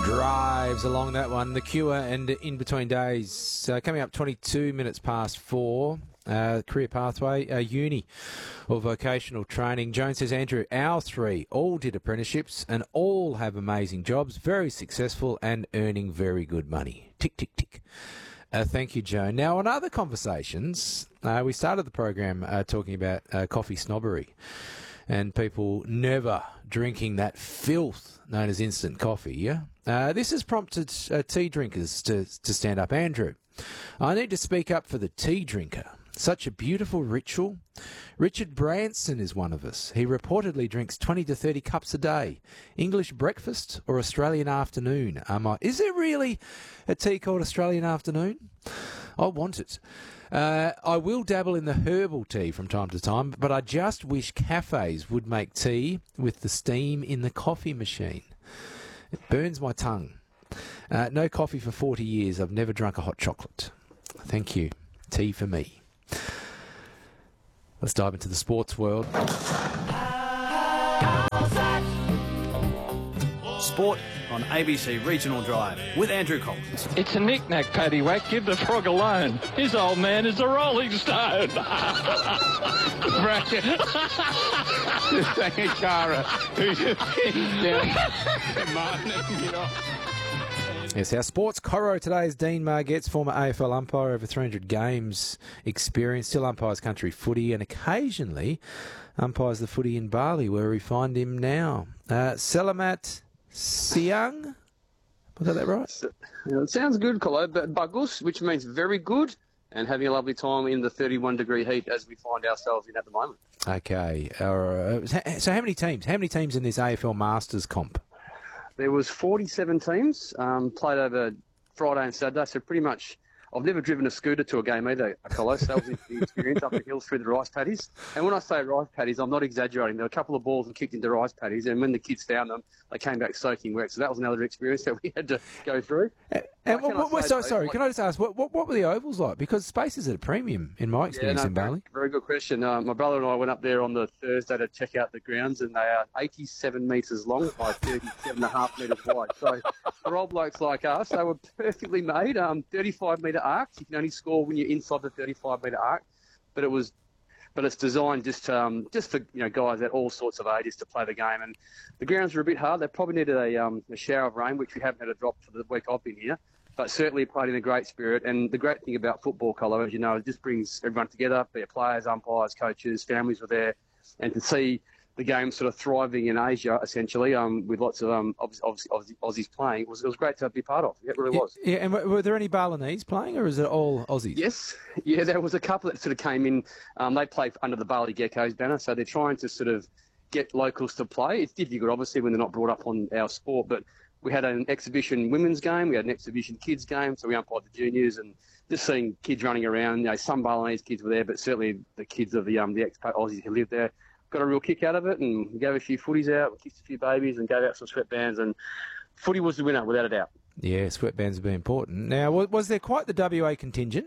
Drives along that one. The Cure and In Between Days. Coming up 22 minutes past 4. Career pathway, uni or vocational training. Joan says, Andrew, our three all did apprenticeships and all have amazing jobs, very successful and earning very good money. Tick, tick, tick. Thank you, Joan. Now, on other conversations, we started the program talking about coffee snobbery and people never drinking that filth known as instant coffee, yeah? This has prompted tea drinkers to stand up. Andrew, I need to speak up for the tea drinker. Such a beautiful ritual. Richard Branson is one of us. He reportedly drinks 20 to 30 cups a day. English breakfast or Australian afternoon? Is there really a tea called Australian afternoon? I want it. I will dabble in the herbal tea from time to time, but I just wish cafes would make tea with the steam in the coffee machine. It burns my tongue. No coffee for 40 years. I've never drunk a hot chocolate. Thank you. Tea for me. Let's dive into the sports world. Sport on ABC Regional Drive with Andrew Collins. It's a knick-knack, paddywhack. Give the frog alone. His old man is a Rolling Stone. Just a Cara. Who's your Yes, our sports corro today is Dean Margetts, former AFL umpire, over 300 games experience, still umpires country footy and occasionally umpires the footy in Bali, where we find him now. Selamat Siang? Have I got that right? It sounds good, Colo, but bagus, which means very good, and having a lovely time in the 31-degree heat as we find ourselves in at the moment. Okay. So how many teams? How many teams in this AFL Masters comp? There was 47 teams, played over Friday and Saturday, so pretty much I've never driven a scooter to a game either, Colo, so that was the experience up the hills through the rice paddies. And when I say rice paddies, I'm not exaggerating. There were a couple of balls and kicked into rice paddies, and when the kids found them, they came back soaking wet. So that was another experience that we had to go through. Sorry, can I just ask, what were the ovals like? Because space is at a premium, in my experience, in Bali. Very good question. My brother and I went up there on the Thursday to check out the grounds, and they are 87 metres long by 37.5 metres wide. So for old blokes like us, they were perfectly made. 35-metre arcs. You can only score when you're inside the 35-metre arc, but it's designed just for guys at all sorts of ages to play the game. And the grounds were a bit hard. They probably needed a shower of rain, which we haven't had a drop for the week I've been here. But certainly played in a great spirit. And the great thing about football, Colo, as you know, it just brings everyone together, be it players, umpires, coaches, families were there. And to see the game sort of thriving in Asia, essentially, with lots of Aussies playing, it was great to be part of. It really was. Yeah, and were there any Balinese playing, or is it all Aussies? Yes. Yeah, there was a couple that sort of came in. They play under the Bali Geckos banner, so they're trying to sort of get locals to play. It's difficult, obviously, when they're not brought up on our sport, but we had an exhibition women's game, we had an exhibition kids game, so we umpired the juniors and just seeing kids running around. Some Balinese kids were there, but certainly the kids of the expat Aussies who lived there got a real kick out of it, and we gave a few footies out, we kissed a few babies and gave out some sweatbands, and footy was the winner, without a doubt. Yeah, sweatbands would be important. Now, was there quite the WA contingent?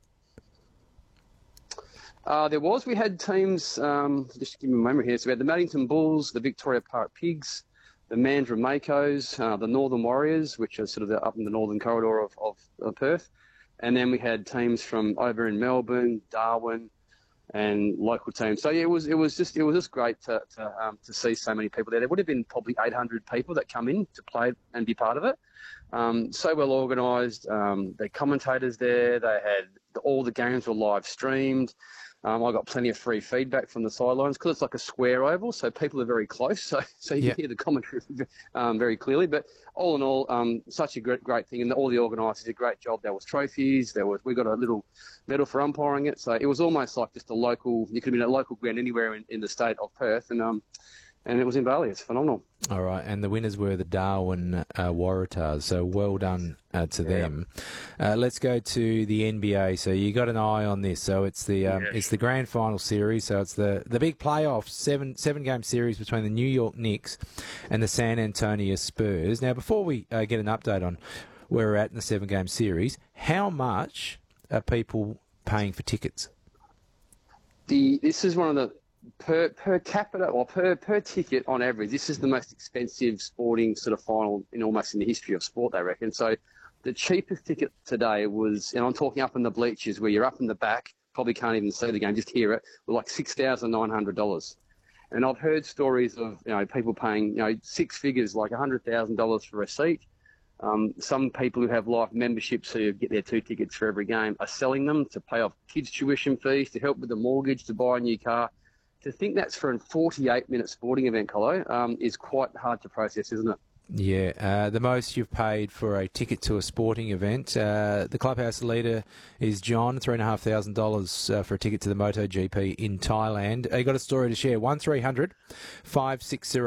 There was. We had teams, just to give me a memory here, so we had the Maddington Bulls, the Victoria Park Pigs, the Mandurah Makos, the Northern Warriors, which are sort of up in the northern corridor of Perth. And then we had teams from over in Melbourne, Darwin, and local teams. So yeah, it was just great to see so many people there. There would have been probably 800 people that come in to play and be part of it. So well organised. The commentators there. They had all the games were live streamed. I got plenty of free feedback from the sidelines because it's like a square oval, so people are very close, so you can hear the commentary very clearly. But all in all, such a great thing, and all the organisers did a great job. There was trophies, we got a little medal for umpiring it, so it was almost like just a local. You could have been a local ground anywhere in the state of Perth, and it was in Bali. It's phenomenal. All right, and the winners were the Darwin Waratahs, so well done to them. Let's go to the NBA. So you got an eye on this. So it's the grand final series. So it's the big playoff seven game series between the New York Knicks and the San Antonio Spurs. Now, before we get an update on where we're at in the 7-game series, how much are people paying for tickets? This is one of per capita or per ticket on average, this is the most expensive sporting sort of final in the history of sport, they reckon. So the cheapest ticket today was, and I'm talking up in the bleachers where you're up in the back, probably can't even see the game, just hear it, were like $6,900. And I've heard stories of people paying six figures, like $100,000 for a seat. Some people who have life memberships who get their 2 tickets for every game are selling them to pay off kids' tuition fees, to help with the mortgage, to buy a new car. To think that's for a 48-minute sporting event, Colo, is quite hard to process, isn't it? Yeah, the most you've paid for a ticket to a sporting event. The clubhouse leader is John, $3,500 for a ticket to the MotoGP in Thailand. You got a story to share? 1300 560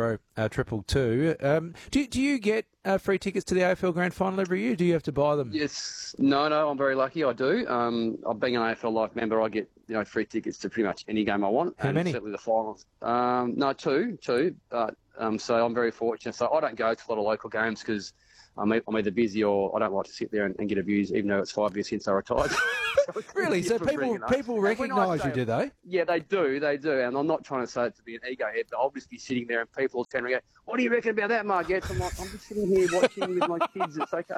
222. Do you get free tickets to the AFL Grand Final every year? Do you have to buy them? Yes, no, I'm very lucky. I do. Being an AFL Life member, I get free tickets to pretty much any game I want. How many? Certainly the finals. No, two. But so I'm very fortunate. So I don't go to a lot of local games because I'm either busy or I don't like to sit there and get abused, even though it's 5 years since I retired. Really? So people recognise you, do they? Yeah, they do. And I'm not trying to say it to be an ego head, but I'll just be sitting there and people will turn around and go, "What do you reckon about that, Margette?" I'm like, I'm just sitting here watching with my kids. It's okay.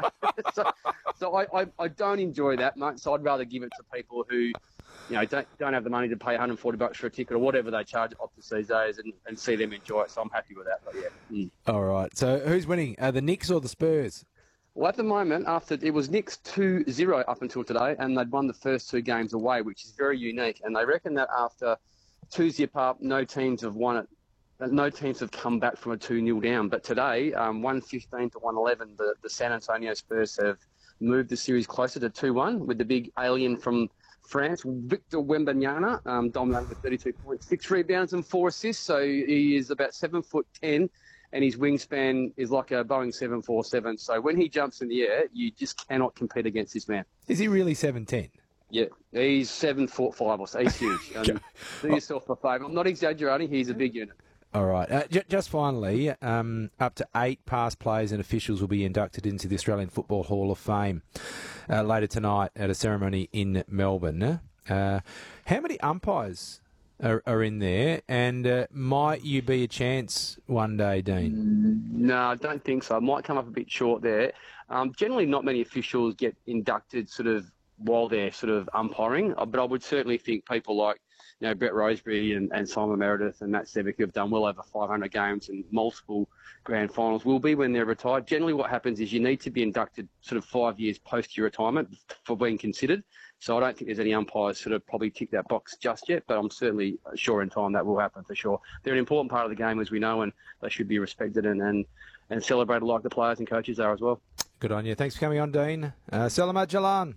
so I don't enjoy that much. So I'd rather give it to people who don't have the money to pay $140 for a ticket or whatever they charge up to these days and see them enjoy it. So I'm happy with that. But yeah. All right. So who's winning? The Knicks or the Spurs? Well, at the moment, it was Knicks 2-0 up until today, and they'd won the first 2 games away, which is very unique. And they reckon that after 2-0 up, no teams have won it. No teams have come back from a 2-0 down. But today, 115 to 111, the San Antonio Spurs have moved the series closer to 2-1 with the big alien from France, Victor Wembanyama, dominating with 32 points, 6 rebounds and 4 assists. So he is about 7'10", and his wingspan is like a Boeing 747. So when he jumps in the air, you just cannot compete against this man. Is he really 7'10"? Yeah, he's 7'5" or so. He's huge. Do yourself a favour. I'm not exaggerating. He's a big unit. All right. Just finally, up to 8 past players and officials will be inducted into the Australian Football Hall of Fame later tonight at a ceremony in Melbourne. How many umpires are in there, and might you be a chance one day, Dean? No, I don't think so. I might come up a bit short there. Generally, not many officials get inducted sort of while they're sort of umpiring, but I would certainly think people like Brett Roseberry and Simon Meredith and Matt Sevick, who have done well over 500 games and multiple grand finals, will be when they're retired. Generally, what happens is you need to be inducted sort of 5 years post your retirement for being considered. So I don't think there's any umpires sort of probably tick that box just yet, but I'm certainly sure in time that will happen for sure. They're an important part of the game, as we know, and they should be respected and celebrated like the players and coaches are as well. Good on you. Thanks for coming on, Dean. Selamat Jalan.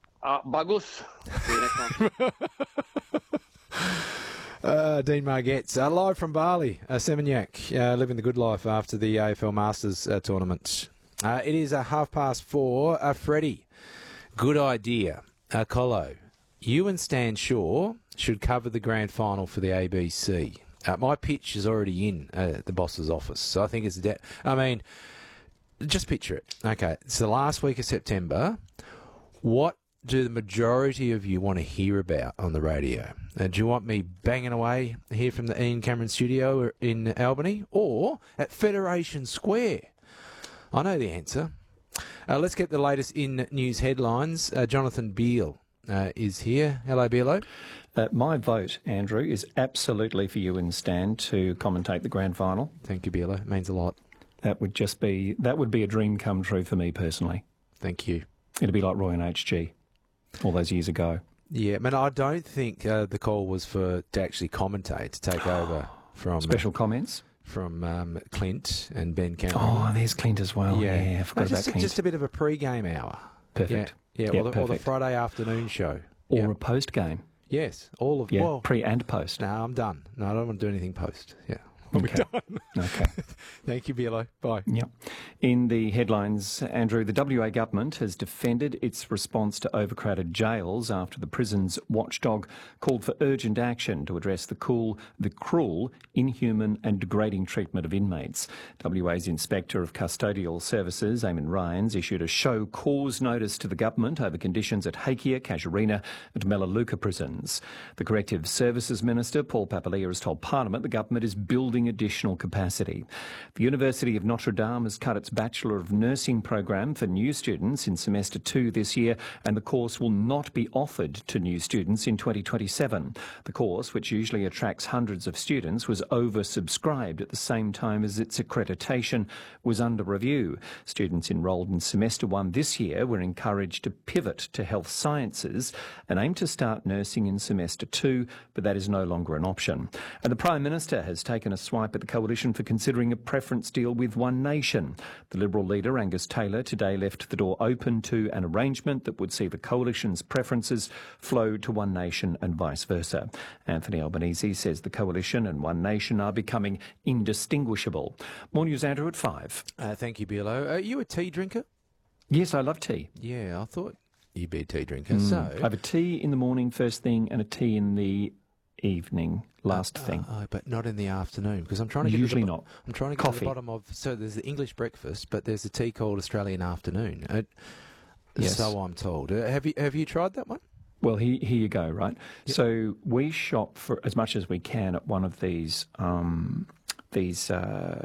Bagus. See you next time. Dean Margetts, live from Bali, Seminyak, living the good life after the AFL Masters tournament. It is 4:30. Freddie, good idea. Colo, you and Stan Shaw should cover the grand final for the ABC. My pitch is already in the boss's office, so I think it's just picture it. Okay, it's the last week of September. What do the majority of you want to hear about on the radio? Do you want me banging away here from the Ian Cameron studio in Albany or at Federation Square? I know the answer. Let's get the latest in news headlines. Jonathan Beale is here. Hello, Bealo. My vote, Andrew, is absolutely for you and Stan to commentate the grand final. Thank you, Bealo. It means a lot. That would be a dream come true for me personally. Thank you. It'd be like Roy and HG all those years ago. Yeah, man, I don't think the call was to actually commentate, to take over from... Special comments? From Clint and Ben Cameron. Oh, there's Clint as well. Yeah, I forgot about Clint. Just a bit of a pre-game hour. Perfect. Yeah, or the Friday afternoon show. Or a post-game. Yes, all of... Yeah, pre and post. No, I'm done. No, I don't want to do anything post. Yeah. We're Okay. done. Okay. Thank you, Bielo. Bye. Yep. In the headlines, Andrew, the WA government has defended its response to overcrowded jails after the prison's watchdog called for urgent action to address the cruel, inhuman and degrading treatment of inmates. WA's Inspector of Custodial Services, Eamon Ryans, issued a show cause notice to the government over conditions at Hakea, Casuarina and Melaleuca prisons. The Corrective Services Minister, Paul Papalia, has told Parliament the government is building additional capacity. The University of Notre Dame has cut its Bachelor of Nursing program for new students in semester 2 this year, and the course will not be offered to new students in 2027. The course, which usually attracts hundreds of students, was oversubscribed at the same time as its accreditation was under review. Students enrolled in semester 1 this year were encouraged to pivot to health sciences and aim to start nursing in semester 2, but that is no longer an option. And the Prime Minister has taken a swipe at the Coalition for considering a preference deal with One Nation. The Liberal leader, Angus Taylor, today left the door open to an arrangement that would see the Coalition's preferences flow to One Nation and vice versa. Anthony Albanese says the Coalition and One Nation are becoming indistinguishable. More news, Andrew, at 5. Thank you, Bielo. Are you a tea drinker? Yes, I love tea. Yeah, I thought you'd be a tea drinker. So I have a tea in the morning, first thing, and a tea in the evening, last thing. but not in the afternoon, because I'm trying to get Usually to the, not. I'm trying to get Coffee. to the bottom of. So there's the English breakfast, but there's a tea called Australian afternoon. Yes. So I'm told. Have you tried that one? Well, here you go, right? Yep. So we shop for as much as we can at one of these